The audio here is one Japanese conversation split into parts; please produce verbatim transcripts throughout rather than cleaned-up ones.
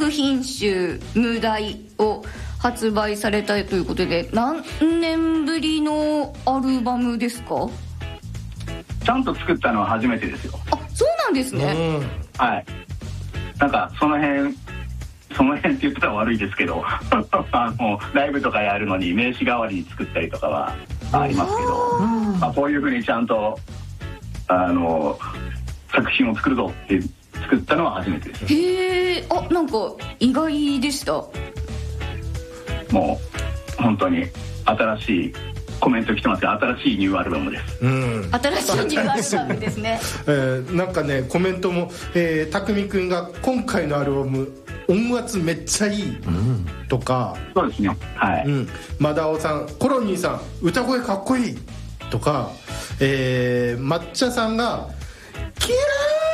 作品集無題を発売されたということで、何年ぶりのアルバムですか？ ちゃんと作ったのは初めてですよ。 あ、そうなんですね。 はい。なんかその辺その辺って言ってたら悪いですけどあのライブとかやるのに名刺代わりに作ったりとかはありますけど、まあ、こういうふうにちゃんとあの作品を作るぞって作ったのは初めてです。 へえ、あ、なんか意外でした。 もう本当に新しいコメント来てますが、新しいニューアルバムです。 うん、 新しいニューアルバムですねえー、なんかねコメントも、えー、たくみくんが今回のアルバム音圧めっちゃいい、うん、とか、 そうですね、はい、うん、 マダオさん、コロニーさん歌声かっこいいとか、えー、抹茶さんがキラ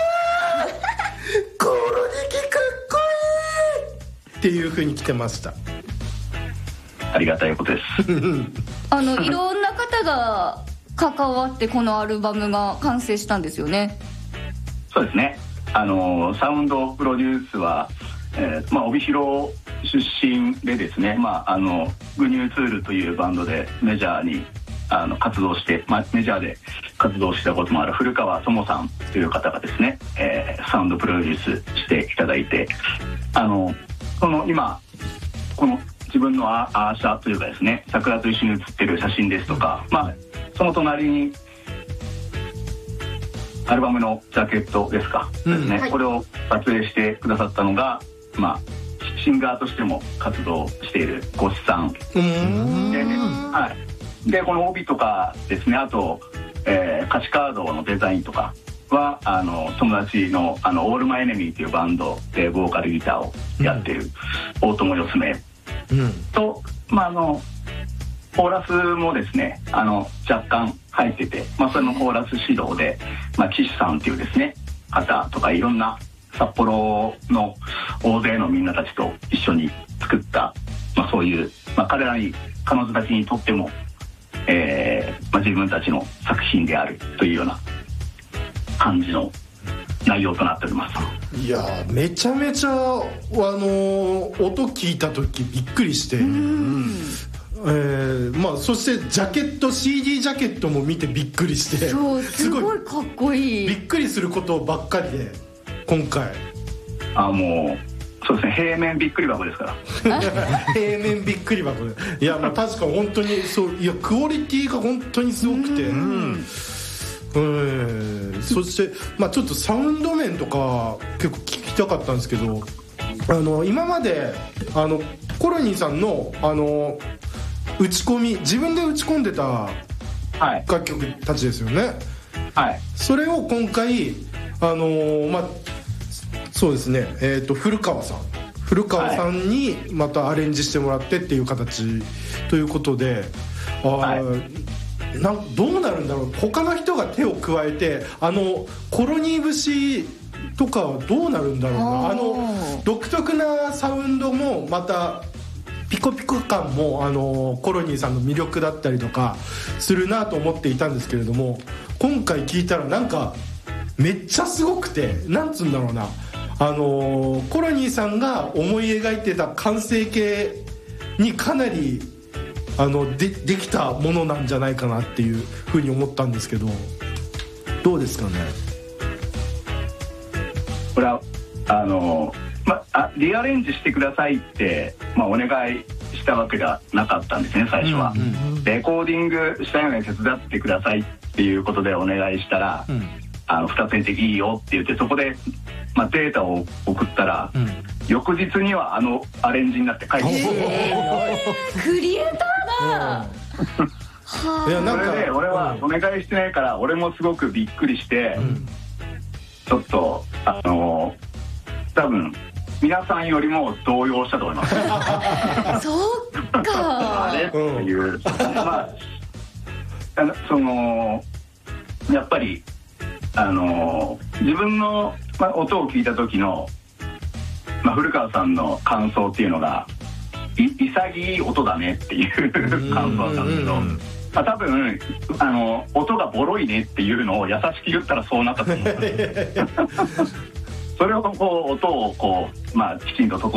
ーコロニキかっこいいっていう風に来てました。 ありがたいことですあのいろんな方が関わってこのアルバムが完成したんですよね。 そうですね、あのサウンドプロデュースは、えーまあ、帯広出身でですね、まあ、あのグニューツールというバンドでメジャーにあの活動して、まあ、メジャーで活動したこともある古川智さんという方がですね、えー、サウンドプロデュースしていただいて、あのその今この自分のアーシャというかですね、桜と一緒に写ってる写真ですとか、まあ、その隣にアルバムのジャケットですか、うん、ですね、はい、これを撮影してくださったのが、まあ、シンガーとしても活動しているゴシさんで、はい、でこの帯とかですね、あと、えー、歌詞カードのデザインとかはあの友達のあのオールマイエネミーというバンドでボーカルギターをやってる大友よすめうん、と、まあ、あのコーラスもですね、あの若干入ってて、まあ、それのコーラス指導で、まあ、岸さんっていうですね方とかいろんな札幌の大勢のみんなたちと一緒に作った、まあ、そういう、まあ、彼らに彼女たちにとっても、えーまあ、自分たちの作品であるというような感じの内容となっております。 いやめちゃめちゃあの音聞いた時びっくりして、うんえーまあ、そしてジャケット シーディー ジャケットも見てびっくりして、 そうすごいかっこいい、 びっくりすることばっかりで今回あもうそうですね、平面びっくり箱ですから平面びっくり箱で、いやまあ確か本当にそう、いやクオリティが本当にすごくて、うんうん、そして、まあ、ちょっとサウンド面とか結構聞きたかったんですけど、あの今まであのコロニーさんの、あの打ち込み自分で打ち込んでた楽曲たちですよね、 はい、 それを今回あの、まあ、そうですね、えーと、古川さん古川さんにまたアレンジしてもらってっていう形ということで、あ、はいなんどうなるんだろう、他の人が手を加えてあのコロニー節とかはどうなるんだろうな、あの独特なサウンドもまたピコピコ感もあのコロニーさんの魅力だったりとかするなと思っていたんですけれども、今回聞いたらなんかめっちゃすごくて、なんつうんだろうな、あのコロニーさんが思い描いてた完成形にかなりあの で, できたものなんじゃないかなっていうふうに思ったんですけど、どうですかね。 これはあの、ま、あリアレンジしてくださいって、まあ、お願いしたわけではなかったんですね最初は、うんうんうん、レコーディングしたように手伝ってくださいっていうことでお願いしたら、うん、あのふたつにていいよって言って、そこで、まあ、データを送ったら、うん、翌日にはあのアレンジになって帰ってきて、 えー、クリエイターだ、 うん、いやなんかそれで俺はお願いしてないから、俺もすごくびっくりして、うん、ちょっとあの多分皆さんよりも動揺したと思いますそうかあれっていう、うん、まああのそのやっぱりあの自分の、まあ、音を聞いた時の、まあ、古川さんの感想っていうのがい潔い音だねっていう感想だったんですけど、まあ、多分あの音がボロいねっていうのを優しく言ったらそうなったと思うんですそれをこう音をこう、まあ、きちんと整